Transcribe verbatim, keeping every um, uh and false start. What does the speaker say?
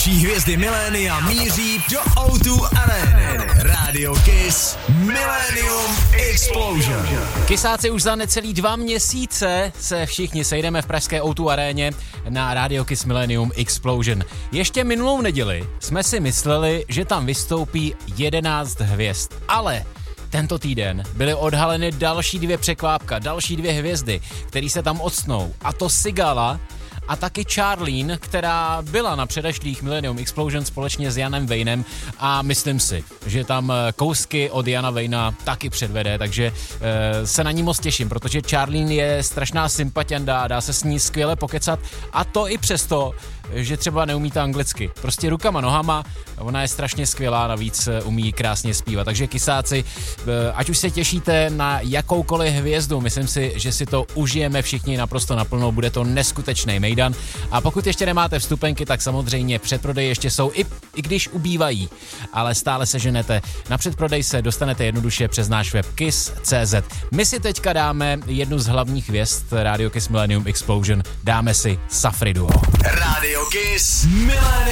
největší hvězdy milénia míří do ó dva Areny. Radio Kiss Millennium Explosion. Kisáci, už za necelý dva měsíce se všichni sejdeme v pražské ó dva Aréně na Radio Kiss Millennium Explosion. Ještě minulou neděli jsme si mysleli, že tam vystoupí jedenáct hvězd, ale tento týden byly odhaleny další dvě překvápka, další dvě hvězdy, které se tam octnou, a to Sigala a taky Charlene, která byla na předešlých Millennium Explosion společně s Janem Vejnem, a myslím si, že tam kousky od Jana Vejna taky předvede, takže e, se na ní moc těším, protože Charlene je strašná sympatianda, dá se s ní skvěle pokecat, a to i přesto, že třeba neumíte anglicky. Prostě rukama, nohama, ona je strašně skvělá, navíc umí krásně zpívat. Takže kisáci, ať už se těšíte na jakoukoliv hvězdu, myslím si, že si to užijeme všichni naprosto naplno, bude to neskutečný mejdan. A pokud ještě nemáte vstupenky, tak samozřejmě předprodej ještě jsou, i, i když ubývají, ale stále se ženete. Na předprodej se dostanete jednoduše přes náš web kiss tečka cé zet. My si teďka dáme jednu z hlavních hvězd Radio Kiss Millennium Explosion, dáme si Safri Duo. Radio Kiss Millennium